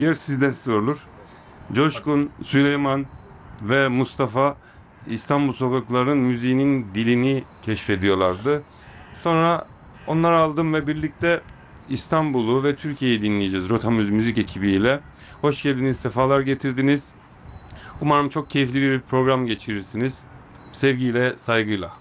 Yer sizden sorulur. Coşkun, Süleyman ve Mustafa İstanbul sokaklarının müziğinin dilini keşfediyorlardı. Sonra onları aldım ve birlikte İstanbul'u ve Türkiye'yi dinleyeceğiz Rota Müzik ekibiyle. Hoş geldiniz, sefalar getirdiniz. Umarım çok keyifli bir program geçirirsiniz. Sevgiyle, saygıyla.